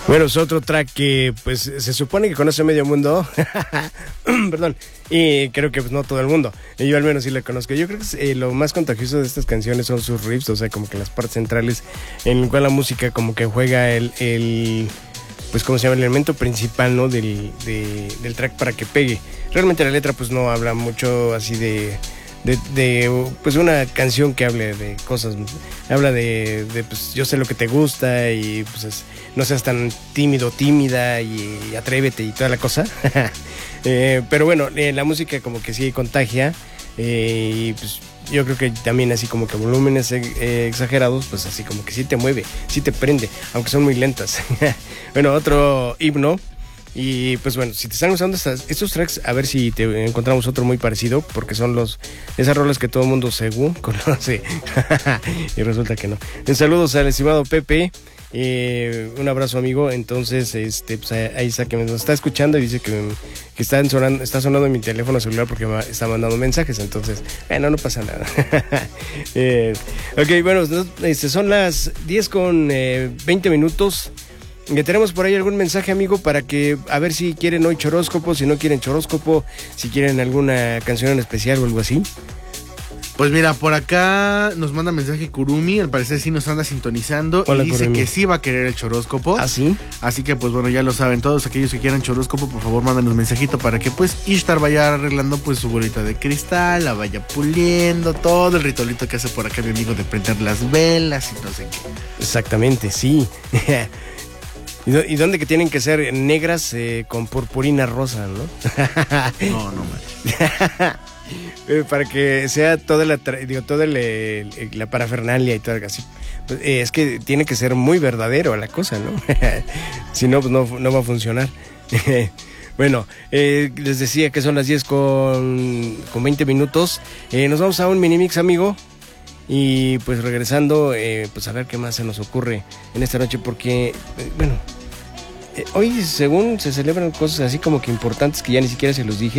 Bueno, es otro track que pues se supone que conoce medio mundo. Perdón. Y creo que pues no todo el mundo. Yo al menos sí la conozco. Yo creo que lo más contagioso de estas canciones son sus riffs, o sea, como que las partes centrales en el cual la música como que juega pues ¿cómo se llama? El elemento principal, ¿no? Del track para que pegue. Realmente la letra pues no habla mucho así de pues una canción que hable de cosas, habla de pues yo sé lo que te gusta y pues no seas tan tímida y atrévete y toda la cosa. Pero bueno, la música como que sí contagia, y pues yo creo que también así como que volúmenes exagerados, pues así como que sí te mueve, sí te prende, aunque son muy lentas. Bueno, otro himno. Y pues bueno, si te están usando estos tracks, a ver si te encontramos otro muy parecido, porque son esas rolas que todo el mundo según conoce. Y resulta que no. Saludos al estimado Pepe, un abrazo, amigo. Entonces, pues ahí está, que nos está escuchando y dice que está sonando mi teléfono celular porque me está mandando mensajes. Entonces, no pasa nada. Ok, bueno, son las 10:20 minutos. ¿Tenemos por ahí algún mensaje, amigo, para que a ver si quieren hoy choróscopo, si no quieren choróscopo, si quieren alguna canción en especial o algo así? Pues mira, por acá nos manda mensaje Kurumi, al parecer sí nos anda sintonizando. Hola, y dice Kurumi, que sí va a querer el choróscopo. ¿Ah, sí? Así que pues bueno, ya lo saben, todos aquellos que quieran choróscopo, por favor mándanos un mensajito para que pues Ishtar vaya arreglando pues su bolita de cristal, la vaya puliendo, todo el ritualito que hace por acá mi amigo de prender las velas y no sé qué. Exactamente, sí. ¿Y dónde que tienen que ser negras con purpurina rosa, no? No, para que sea toda la parafernalia y todo así. Es que tiene que ser muy verdadero la cosa, ¿no? Si no, pues no va a funcionar. Bueno, les decía que son las 10:20 minutos. Nos vamos a un mini mix, amigo. Y pues regresando, pues a ver qué más se nos ocurre en esta noche, porque, bueno, hoy según se celebran cosas así como que importantes que ya ni siquiera se los dije.